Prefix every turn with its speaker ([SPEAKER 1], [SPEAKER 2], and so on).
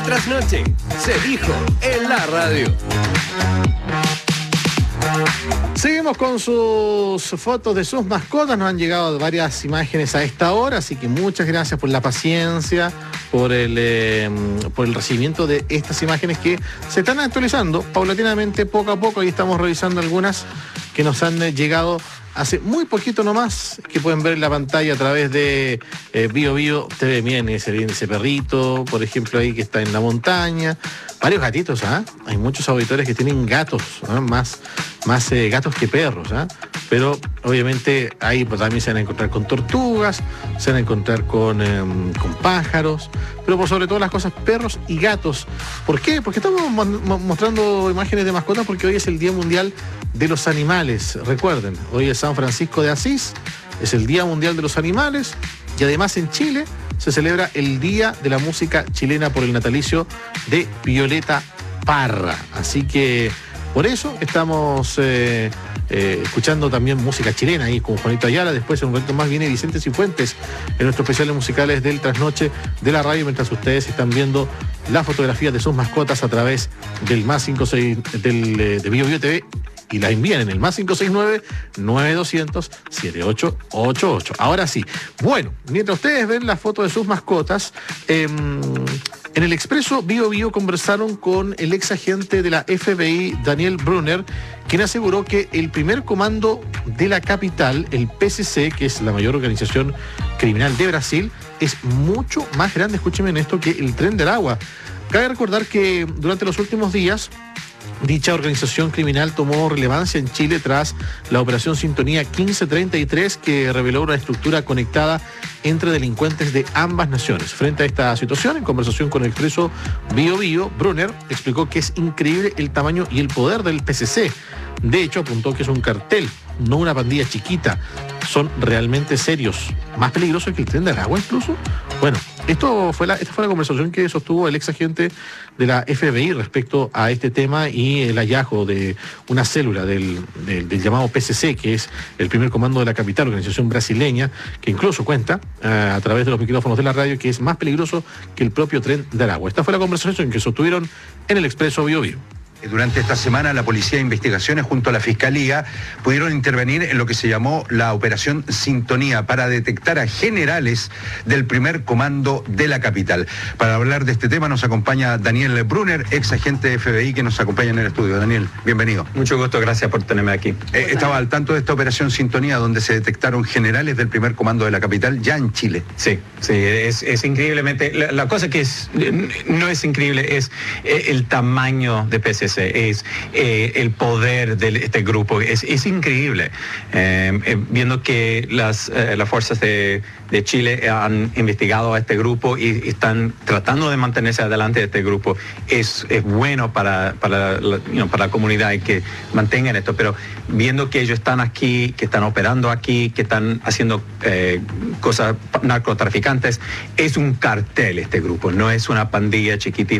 [SPEAKER 1] Trasnoche, se dijo en la radio.
[SPEAKER 2] Seguimos con sus fotos de sus mascotas. Nos han llegado varias imágenes a esta hora, así que muchas gracias por la paciencia, por el recibimiento de estas imágenes que se están actualizando paulatinamente, poco a poco. Ahí estamos revisando algunas que nos han llegado hace muy poquito nomás, que pueden ver en la pantalla a través de Bio Bio TV. Miren ese perrito, por ejemplo, ahí que está en la montaña. Varios gatitos, ¿ah? Hay muchos auditores que tienen gatos, ¿ah? Más gatos que perros, ¿ah? Pero obviamente ahí pues, también se van a encontrar con tortugas, se van a encontrar con pájaros, pero por sobre todas las cosas, perros y gatos. ¿Por qué? Porque estamos mostrando imágenes de mascotas porque hoy es el Día Mundial de los Animales. Recuerden, hoy es San Francisco de Asís, es el Día Mundial de los Animales, y además en Chile se celebra el Día de la Música Chilena por el natalicio de Violeta Parra. Así que por eso estamos escuchando también música chilena ahí con Juanito Ayala. Después en un momento más viene Vicente Cifuentes en nuestros especiales musicales del Trasnoche de la radio, mientras ustedes están viendo las fotografías de sus mascotas a través del más 56 de Bio Bio TV. Y la envían en el más 569-9200-7888. Ahora sí. Bueno, mientras ustedes ven la foto de sus mascotas, en el Expreso Bio Bio conversaron con el ex agente de la FBI, Daniel Brunner, quien aseguró que el primer comando de la capital, el PCC, que es la mayor organización criminal de Brasil, es mucho más grande, escúchenme en esto, que el Tren del Agua. Cabe recordar que durante los últimos días, dicha organización criminal tomó relevancia en Chile tras la operación Sintonía 1533, que reveló una estructura conectada entre delincuentes de ambas naciones. Frente a esta situación, en conversación con el Expreso Bio Bio, Brunner explicó que es increíble el tamaño y el poder del PCC. De hecho, apuntó que es un cartel, no una pandilla chiquita. Son realmente serios, más peligrosos que el Tren del Agua incluso. Bueno, esta fue la conversación que sostuvo el ex agente de la FBI respecto a este tema y el hallazgo de una célula del llamado PCC, que es el primer comando de la capital, organización brasileña, que incluso cuenta a través de los micrófonos de la radio que es más peligroso que el propio Tren del Agua. Esta fue la conversación que sostuvieron en el Expreso Bio Bio.
[SPEAKER 3] Durante esta semana, la Policía de Investigaciones junto a la Fiscalía pudieron intervenir en lo que se llamó la Operación Sintonía para detectar a generales del primer comando de la capital. Para hablar de este tema nos acompaña Daniel Brunner, ex agente de FBI, que nos acompaña en el estudio. Daniel, bienvenido.
[SPEAKER 4] Mucho gusto, gracias por tenerme aquí.
[SPEAKER 3] Estaba al tanto de esta Operación Sintonía, donde se detectaron generales del primer comando de la capital ya en Chile.
[SPEAKER 4] Sí, es increíblemente... La cosa que no es increíble es el tamaño de PCC. Es el poder de este grupo, es increíble. Viendo que las fuerzas de Chile han investigado a este grupo y están tratando de mantenerse adelante de este grupo, es bueno para la comunidad y que mantengan esto, pero viendo que ellos están aquí, que están operando aquí, que están haciendo cosas narcotraficantes, es un cartel este grupo, no es una pandilla chiquitita.